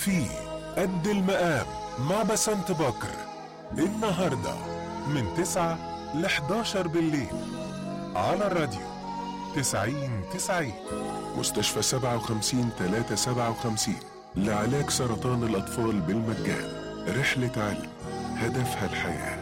في قد المقام مع بسنت بكر النهاردة من 9 ل 11 بالليل على الراديو 90-90. مستشفى 57-357 لعلاج سرطان الأطفال بالمجان. رحلة علم هدفها الحياة.